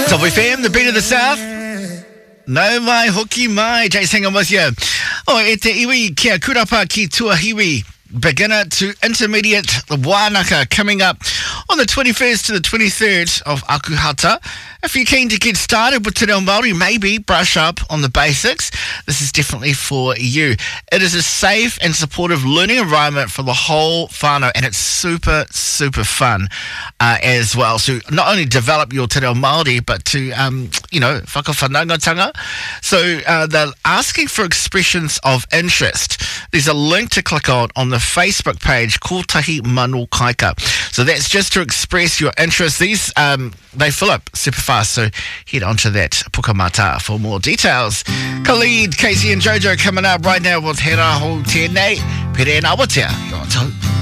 Top FM, the beat of the South. No mai hoki mai, Jay Singer with you. Oh, e te iwi kia kurapa ki tuahiwi. Beginner to intermediate wānaka coming up on the 21st to the 23rd of Akuhata. If you're keen to get started with Te Reo Māori, maybe brush up on the basics. This is definitely for you. It is a safe and supportive learning environment for the whole whānau, and it's super, super fun as well. So not only develop your Te Reo Māori, but to, whakawhanangatanga. So they're asking for expressions of interest. There's a link to click on the Facebook page, Kotahi Mano Kaika. So that's just to express your interest. These, they fill up super fast, so head on to that pukamata for more details. Khalid, Casey and Jojo coming up right now with He Rā Hou Tēnei, Pere Nā Watea.